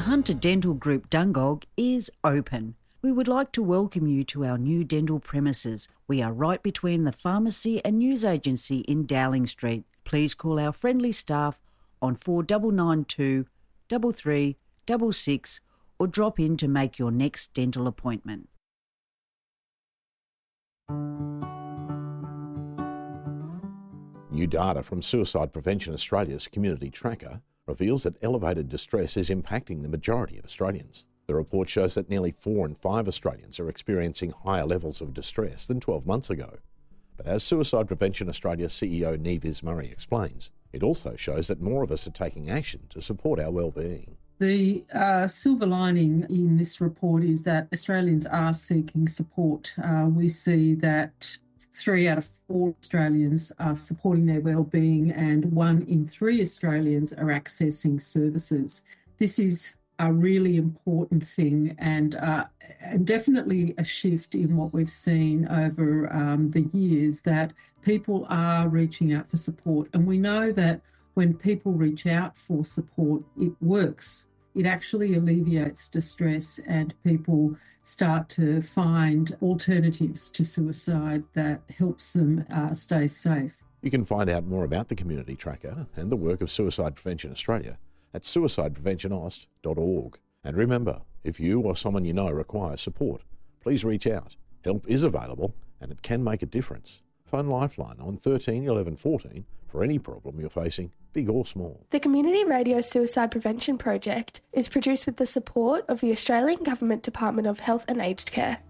Hunter Dental Group Dungog is open. We would like to welcome you to our new dental premises. We are right between the pharmacy and news agency in Dowling Street. Please call our friendly staff on 4992 3366 or drop in to make your next dental appointment. New data from Suicide Prevention Australia's Community Tracker reveals that elevated distress is impacting the majority of Australians. The report shows that nearly 4 in 5 Australians are experiencing higher levels of distress than 12 months ago. But as Suicide Prevention Australia CEO Niamh Ismurray explains, it also shows that more of us are taking action to support our well-being. The silver lining in this report is that Australians are seeking support. We see that 3 out of 4 Australians are supporting their well-being and 1 in 3 Australians are accessing services. This is a really important thing and definitely a shift in what we've seen over the years, that people are reaching out for support. And we know that when people reach out for support, it works. It actually alleviates distress and people start to find alternatives to suicide that helps them stay safe. You can find out more about the Community Tracker and the work of Suicide Prevention Australia at suicidepreventionaust.org. And remember, if you or someone you know requires support, please reach out. Help is available and it can make a difference. Phone Lifeline on 13 11 14 for any problem you're facing, big or small. The Community Radio Suicide Prevention Project is produced with the support of the Australian Government Department of Health and Aged Care.